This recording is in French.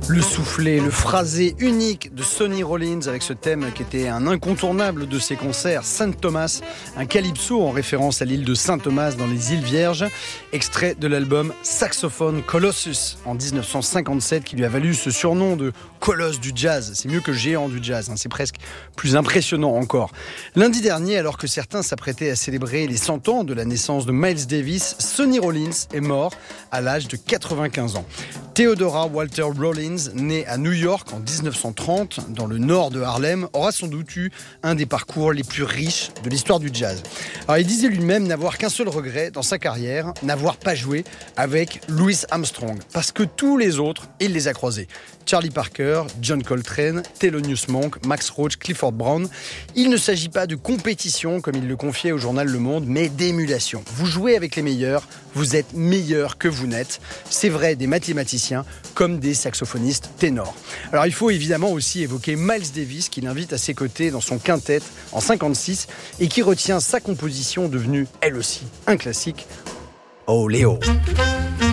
Le soufflet, le phrasé unique de Sonny Rollins avec ce thème qui était un incontournable de ses concerts, Saint Thomas, un calypso en référence à l'île de Saint-Thomas dans les îles Vierges, extrait de l'album Saxophone Colossus en 1957 qui lui a valu ce surnom de colosse du jazz. C'est mieux que géant du jazz, c'est presque plus impressionnant encore. Lundi dernier, alors que certains s'apprêtaient à célébrer les 100 ans de la naissance de Miles Davis, Sonny Rollins est mort à l'âge de 95 ans. Theodora Walter Rollins, née à New York en 1930, dans le nord de Harlem, aura sans doute eu un des parcours les plus riches de l'histoire du jazz. Alors, il disait lui-même n'avoir qu'un seul regret dans sa carrière, n'avoir pas joué avec Louis Armstrong, parce que tous les autres, il les a croisés. Charlie Parker, John Coltrane, Thelonious Monk, Max Roach, Clifford Brown. Il ne s'agit pas de compétition, comme il le confiait au journal Le Monde, mais d'émulation. Vous jouez avec les meilleurs, vous êtes meilleur que vous n'êtes. C'est vrai des mathématiciens comme des saxophonistes ténors. Alors il faut évidemment aussi évoquer Miles Davis, qui l'invite à ses côtés dans son quintet en 56 et qui retient sa composition devenue elle aussi un classique. Oh Léo.